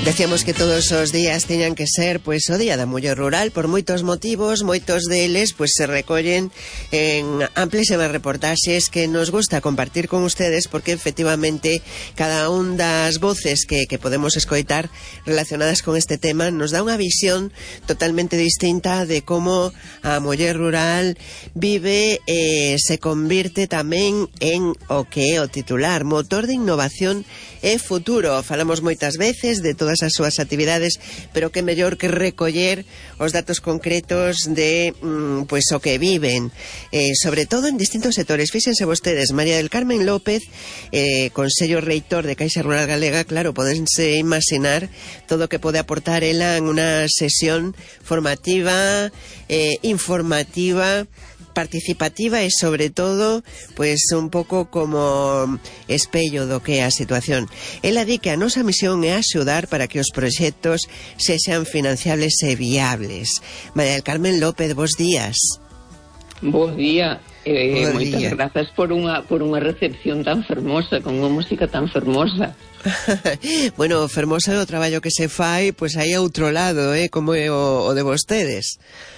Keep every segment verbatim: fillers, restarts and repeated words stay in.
Decíamos que todos os días teñan que ser pois o Día da Muller Rural por moitos motivos, moitos deles pois se recollen en amplísimas reportaxes que nos gusta compartir con ustedes porque efectivamente cada un das voces que, que podemos escoitar relacionadas con este tema nos dá unha visión totalmente distinta de como a muller rural vive e se convirte tamén en o que é o titular, motor de innovación e futuro. Falamos moitas veces de todas as súas actividades, pero que mellor que recoller os datos concretos de mm, pois o que viven, eh, sobre todo en distintos sectores. Fíxense vostedes, María del Carmen López, eh, Consello Reitor de Caixa Rural Galega, claro, podense imaginar todo o que pode aportar ela en unha sesión formativa, eh, informativa, participativa e sobre todo pues un pouco como espello do que é a situación. Ela di que a nosa misión é axudar para que os proxectos sexan financiables e viables. María del Carmen López, bos días. Bos día. Eh, Bos moitas día. grazas por unha por unha recepción tan fermosa, con unha música tan fermosa. Bueno, fermoso é o traballo que se fai, pois aí a outro lado, eh, como é o, o de vostedes.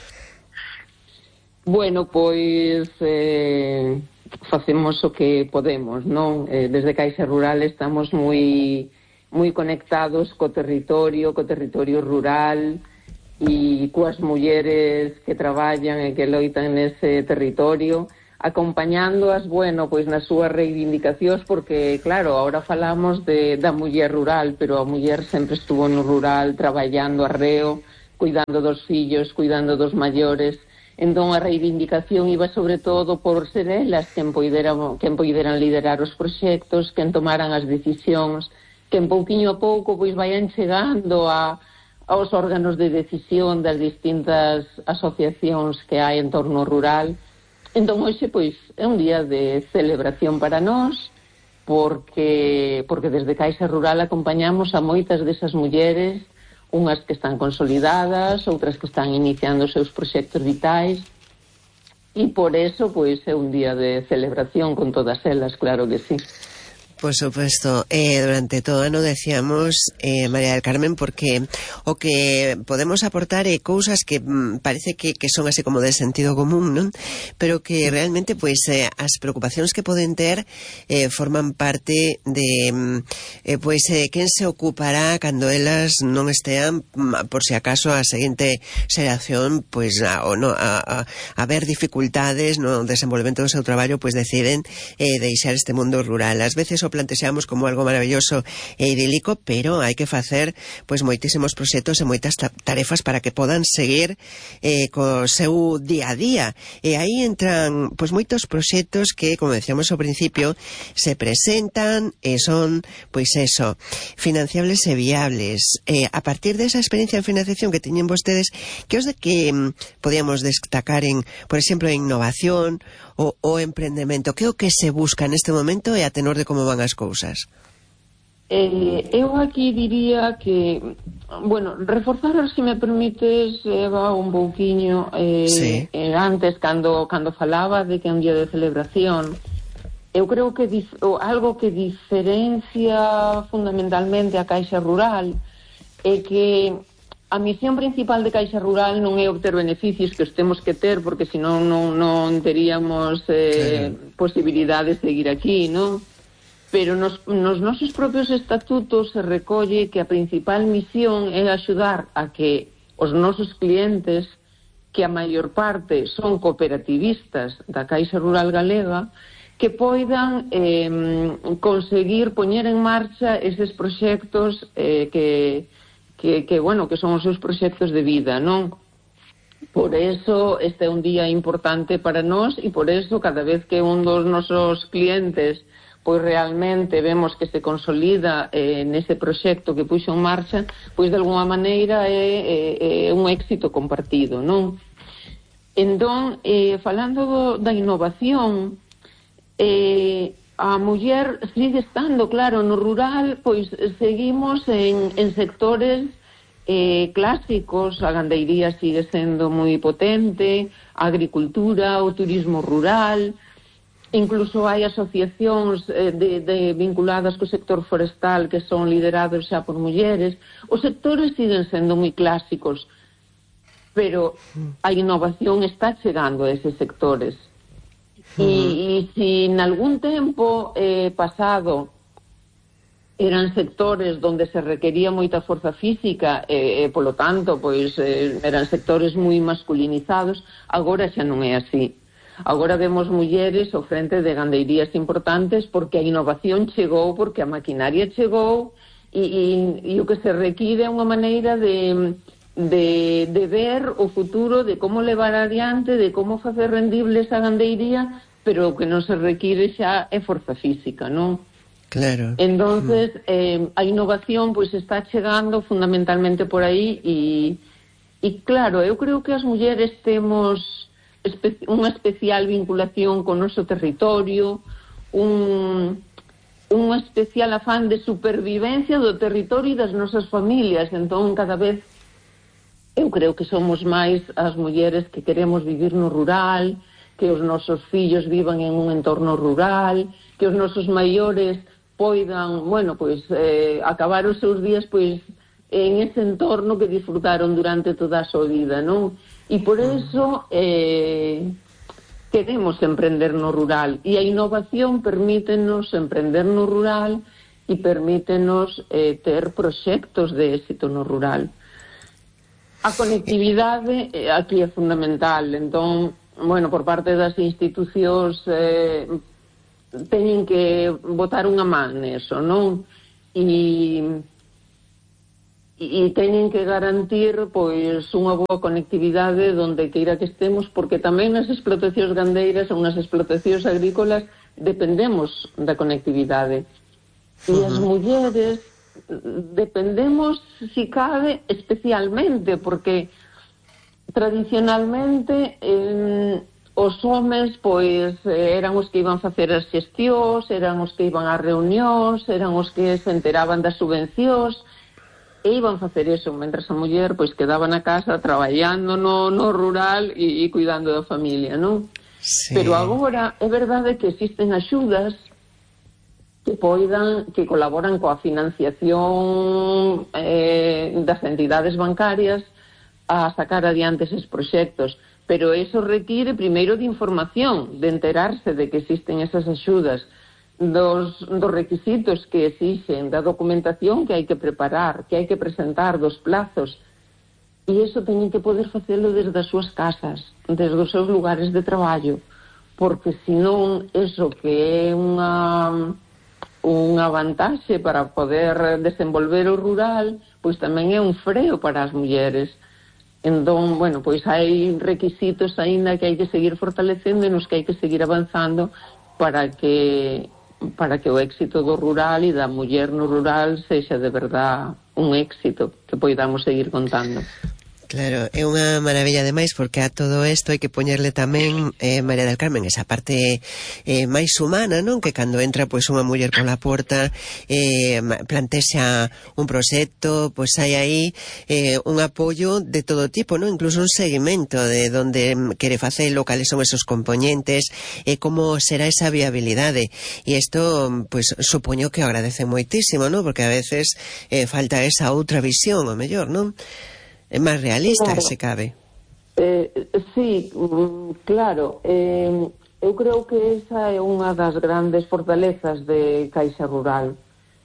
Bueno, pois eh, facemos o que podemos, non? Eh, desde Caixa Rural estamos moi moi conectados co territorio, co territorio rural e coas mulleres que traballan e que loitan nese territorio, acompañándoas, bueno, pois nas súas reivindicacións, porque, claro, ahora falamos de, da muller rural, pero a muller sempre estuvo no rural, traballando arreo, cuidando dos fillos, cuidando dos maiores. Entón a reivindicación iba sobre todo por ser elas quen poideran, quen poideran liderar os proxectos, quen tomaran as decisións, que en pouquiño a pouco pois vayan chegando a, aos órganos de decisión das distintas asociacións que hai en torno rural. Entón hoxe pois é un día de celebración para nós, porque, porque desde Caixa Rural acompañamos a moitas desas mulleres, unhas que están consolidadas, outras que están iniciando os seus proxectos vitais, e por eso, pois, é un día de celebración con todas elas, claro que sí. Por supuesto, eh, durante todo o ano decíamos, eh, María del Carmen, porque o que podemos aportar é cousas que mm, parece que, que son así como de sentido común, non? Pero que realmente, pois, eh, as preocupacións que poden ter eh, forman parte de, eh, pois, eh, quen se ocupará cando elas non estean, por si acaso a seguinte xeración, pois, a, o no, a, a, a ver dificultades no desenvolvemento do seu traballo, pois deciden eh, deixar este mundo rural. Ás veces o plantexamos como algo maravilloso e idílico, pero hai que facer pois moitísimos proxectos e moitas tarefas para que podan seguir eh, co seu día a día. E aí entran pois moitos proxectos que, como decíamos ao principio, se presentan e son, pois eso, financiables e viables. Eh, a partir desa experiencia en financiación que teñen vostedes, que os de que mm, podíamos destacar en, por exemplo, en innovación o, o emprendemento, que é o que se busca neste momento e a tenor de como van as cousas? Eh, eu aquí diría que, bueno, reforzar, se me permites, Eva, un pouquiño eh, sí. eh, antes, cando, cando falaba de que é un día de celebración, eu creo que dif, o, algo que diferencia fundamentalmente a Caixa Rural é que a misión principal de Caixa Rural non é obter beneficios que os temos que ter, porque senón non, non teríamos eh, sí. posibilidade de seguir aquí, non? Pero nos, nos nosos propios estatutos se recolle que a principal misión é axudar a que os nosos clientes, que a maior parte son cooperativistas da Caixa Rural Galega, que poidan eh, conseguir poñer en marcha eses proxectos eh, que, que, que, bueno, que son os seus proxectos de vida, non? Por eso este é un día importante para nós e por eso cada vez que un dos nosos clientes pois realmente vemos que se consolida eh, nese proxecto que puxo en marcha, pois de alguna maneira é, é, é un éxito compartido, non? Entón, eh, falando do, da innovación, eh, a muller sigue estando, claro, no rural, pois seguimos en, en sectores eh, clásicos, a gandeiría sigue sendo moi potente, a agricultura, o turismo rural. incluso hai asociacións eh, de, de vinculadas co sector forestal que son liderados xa por mulleres. Os sectores siguen sendo moi clásicos, pero a innovación está chegando a eses sectores. Uh-huh. E, e si en algún tempo eh, pasado eran sectores donde se requería moita forza física e, eh, polo tanto, pois eh, eran sectores moi masculinizados, agora xa non é así. Agora vemos mulleres ao frente de gandeirías importantes porque a innovación chegou, porque a maquinaria chegou e, e, e o que se require é unha maneira de, de, de ver o futuro, de como levar adiante, de como facer rendible esa gandeiría, pero o que non se require xa é forza física, non? Claro. Entonces, eh, a innovación pois está chegando fundamentalmente por aí e, e claro, eu creo que as mulleres temos espe unha especial vinculación con o noso territorio, un, un especial afán de supervivencia do territorio e das nosas familias. Entón, cada vez eu creo que somos máis as mulleres que queremos vivir no rural, que os nosos fillos vivan en un entorno rural, que os nosos maiores poidan, bueno, pois, eh, acabar os seus días, pois, en ese entorno que disfrutaron durante toda a súa vida, non? E por eso eh, queremos emprender no rural, e a innovación permítenos emprender no rural e permítenos eh, ter proxectos de éxito no rural. A conectividade eh, aquí é fundamental, entón, bueno, por parte das institucións eh, teñen que botar unha man neso, non? E, e teñen que garantir pois unha boa conectividade donde queira que estemos, porque tamén nas explotacións gandeiras ou nas explotacións agrícolas dependemos da conectividade. E uh-huh. as mulleres dependemos, si cabe, especialmente, porque tradicionalmente eh, os homes pois eran os que iban facer as xestións, eran os que iban ás reunións, eran os que se enteraban das subvencións e iban facer eso, mentres a muller pois quedaba na casa traballando no, no rural e, e cuidando da familia, non? Sí. Pero agora é verdade que existen axudas que poidan, que colaboran coa financiación eh, das entidades bancarias a sacar adiante eses proxectos. Pero eso require primeiro de información, de enterarse de que existen esas axudas, dos, dos requisitos que exixen, da documentación que hai que preparar, que hai que presentar, dos plazos. E iso teñen que poder facelo desde as súas casas, desde os seus lugares de traballo, porque senón eso que é unha, unha vantaxe para poder desenvolver o rural, pois tamén é un freo para as mulleres. Entón, bueno, pois hai requisitos aínda que hai que seguir fortalecendo e nos que hai que seguir avanzando para que para que o éxito do rural e da muller no rural sexa de verdad un éxito que poidamos seguir contando. Claro, é unha maravilla ademais porque a todo isto hai que poñerle tamén, eh, María del Carmen, esa parte eh, máis humana, non? Que cando entra pois unha muller pola porta eh, plantexa un proxecto, pois hai aí eh, un apoio de todo tipo, non? Incluso un seguimento de onde quere facelo, cales son esos componentes e eh, como será esa viabilidade. E isto, pois, supoño que agradece moitísimo, non? Porque a veces eh, falta esa outra visión, o mellor, non? É máis realista, claro. Se cabe. Eh, sí, claro. Eh, eu creo que esa é unha das grandes fortalezas de Caixa Rural.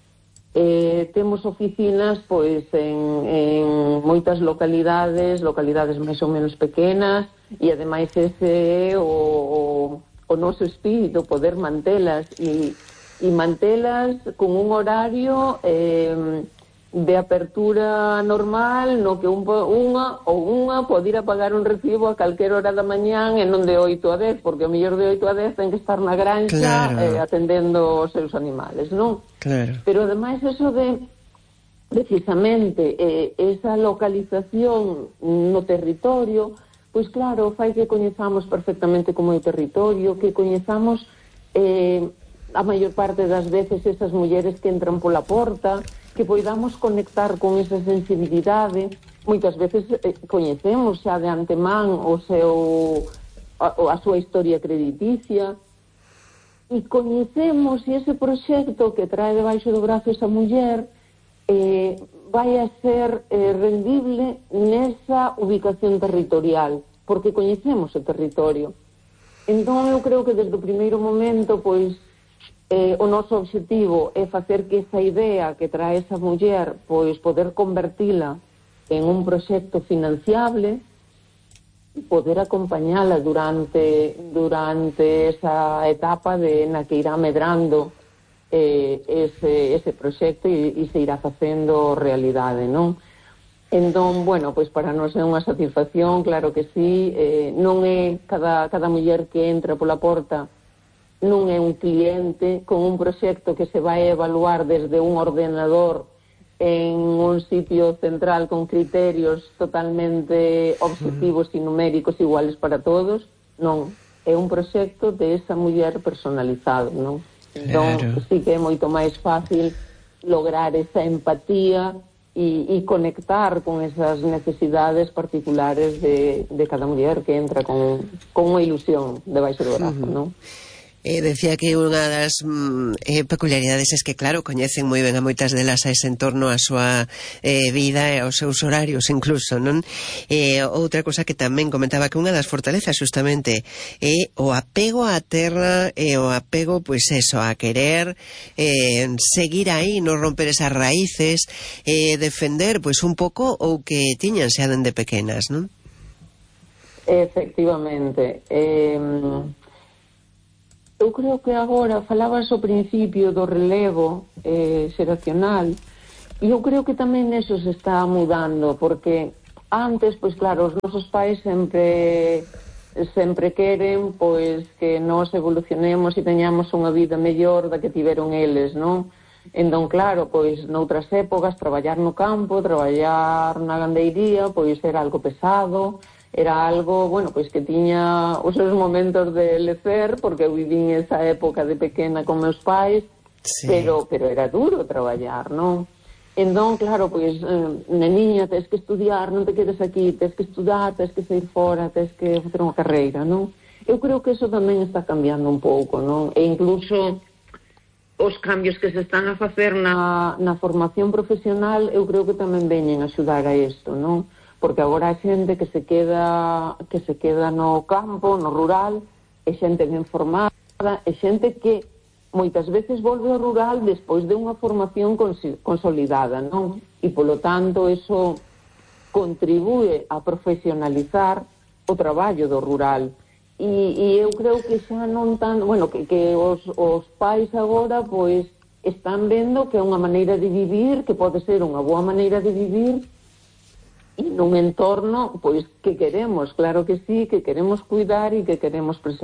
Eh, temos oficinas pois en, en moitas localidades, localidades máis ou menos pequenas, e ademais ese é o, o, o noso espírito, poder mantelas e, e mantelas con un horario eh, de apertura normal, no que un, unha ou unha pode ir a pagar un recibo a calquera hora da mañán e non de oito a dez, porque o mellor de oito a dez ten que estar na granxa, claro, eh, atendendo os seus animales, non? Claro. Pero ademais eso de precisamente eh, esa localización no territorio, pois claro, fai que coñezamos perfectamente como é o territorio, que coñezamos eh, a maior parte das veces esas mulleres que entran pola porta, que poidamos conectar con esa sensibilidade. Moitas veces eh, coñecemos xa de antemán o seu, a, a súa historia crediticia, e coñecemos se ese proxecto que trae debaixo do brazo esa muller eh, vai a ser eh, rendible nesa ubicación territorial, porque coñecemos o territorio. Entón, eu creo que desde o primeiro momento, pois, eh, o noso obxectivo é facer que esa idea que trae esa muller, pois, poder convertila en un proxecto financiable e poder acompañala durante, durante esa etapa de, na que irá medrando eh, ese, ese proxecto e, e se irá facendo realidade, non? Entón, bueno, pois para nós é unha satisfacción, claro que sí, eh, non é cada, cada muller que entra pola porta, non é un cliente con un proxecto que se vai evaluar desde un ordenador en un sitio central con criterios totalmente objetivos e numéricos iguales para todos, non, é un proxecto de esa muller personalizado, non? Entón, claro, sí que é moito máis fácil lograr esa empatía e, e conectar con esas necesidades particulares de, de cada muller que entra con, con unha ilusión debaixo do brazo, uh-huh. non? Eh, decía que unha das mm, eh, peculiaridades es que, claro, coñecen moi ben a moitas delas a ese entorno, a súa eh, vida e aos seus horarios incluso, non? Eh, outra cosa que tamén comentaba que unha das fortalezas justamente é o apego á terra e o apego, pois eso, a querer eh, seguir aí, non romper esas raíces, eh, defender, pois un pouco o que tiñan xa dende pequenas, non? Efectivamente. Eh... Eu creo que agora falabas ao principio do relevo eh, xeracional e eu creo que tamén eso se está mudando, porque antes, pois claro, os nosos pais sempre sempre queren pois que nós evolucionemos e teñamos unha vida mellor da que tiveron eles, non? Entón, claro, pois noutras épocas traballar no campo, traballar na gandeiría, pois era algo pesado, era algo, bueno, pois que tiña os seus momentos de lecer, porque eu vivín esa época de pequena con meus pais, sí. pero pero era duro traballar, non? Entón, claro, pois, eh, neniña, tens que estudiar, non te quedes aquí, tens que estudar, tens que sair fora, tens que facer unha carreira, non? Eu creo que eso tamén está cambiando un pouco, non? E incluso os cambios que se están a facer na, na formación profesional, eu creo que tamén veñen a axudar a isto, non? Porque agora a xente que se queda que se queda no campo, no rural, é xente ben formada, é xente que moitas veces volve ao rural despois de unha formación consolidada, non? E, polo tanto, eso contribúe a profesionalizar o traballo do rural. E, e eu creo que xa non tan... Bueno, que, que os, os pais agora, pois, están vendo que é unha maneira de vivir, que pode ser unha boa maneira de vivir, e nun entorno, pois, que queremos, claro que sí, que queremos cuidar e que queremos preservar.